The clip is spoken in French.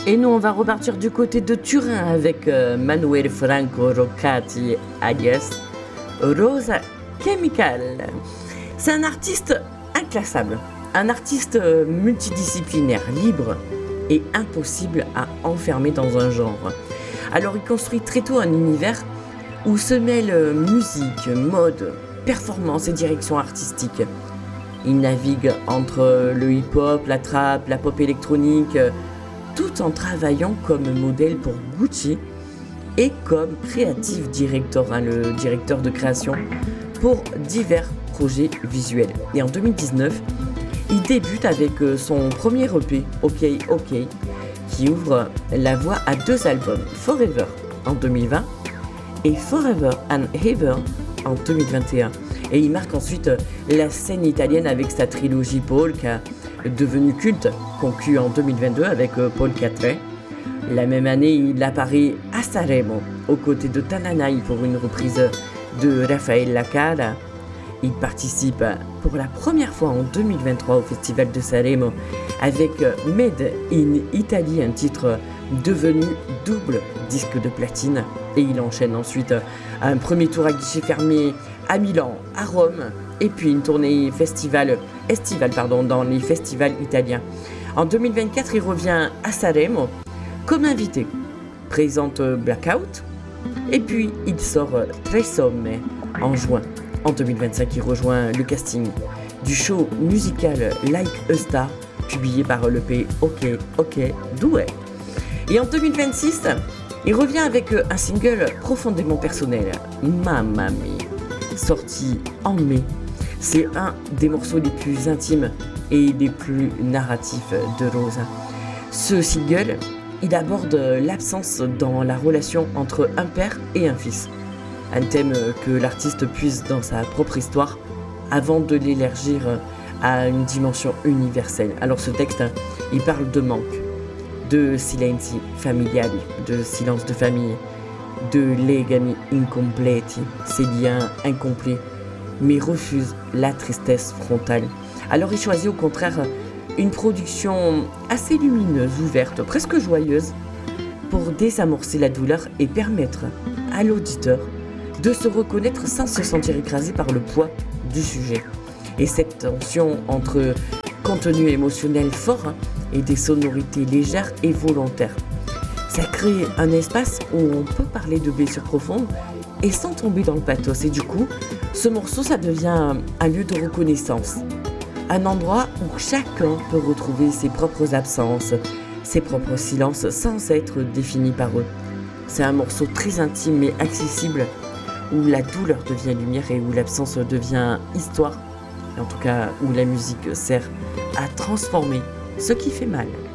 Et nous, on va repartir du côté de Turin avec Manuel Franco Roccati alias Rosa Chemical. C'est un artiste inclassable, un artiste multidisciplinaire, libre et impossible à enfermer dans un genre. Alors il construit très tôt un univers où se mêlent musique, mode, performance et direction artistique. Il navigue entre le hip-hop, la trap, la pop électronique, tout en travaillant comme modèle pour Gucci et comme creative director, le directeur de création pour divers projets visuels. Et en 2019, il débute avec son premier EP, OK OK, qui ouvre la voie à 2 albums, Forever en 2020 et Forever and Ever en 2021. Et il marque ensuite la scène italienne avec sa trilogie Polka, devenue culte, conclue en 2022 avec Polka 3. La même année, il apparaît à Sanremo, aux côtés de Tananai pour une reprise de Raffaele La Cara. Il participe pour la première fois en 2023 au Festival de Sanremo avec Made in Italy, un titre devenu double disque de platine. Et il enchaîne ensuite un premier tour à guichet fermé à Milan, à Rome, et puis une tournée estivale dans les festivals italiens. En 2024, il revient à Sanremo comme invité, présente Blackout, et puis il sort Tre Somme en juin. En 2025, il rejoint le casting du show musical Like a Star, publié par l'EP OK OK Douai. Et en 2026, il revient avec un single profondément personnel, Mamma Mia, sorti en mai. C'est un des morceaux les plus intimes et les plus narratifs de Rosa. Ce single, il aborde l'absence dans la relation entre un père et un fils. Un thème que l'artiste puise dans sa propre histoire avant de l'élargir à une dimension universelle. Alors ce texte, il parle de manque, de silenzi familiali, de silence de famille, de legami incompleti, ces liens incomplets, mais refuse la tristesse frontale. Alors il choisit au contraire une production assez lumineuse, ouverte, presque joyeuse, pour désamorcer la douleur et permettre à l'auditeur de se reconnaître sans se sentir écrasé par le poids du sujet. Et cette tension entre contenu émotionnel fort et des sonorités légères et volontaires, ça crée un espace où on peut parler de blessures profondes et sans tomber dans le pathos. Et du coup, ce morceau, ça devient un lieu de reconnaissance, un endroit où chacun peut retrouver ses propres absences, ses propres silences sans être défini par eux. C'est un morceau très intime mais accessible, où la douleur devient lumière et où l'absence devient histoire, et en tout cas où la musique sert à transformer ce qui fait mal.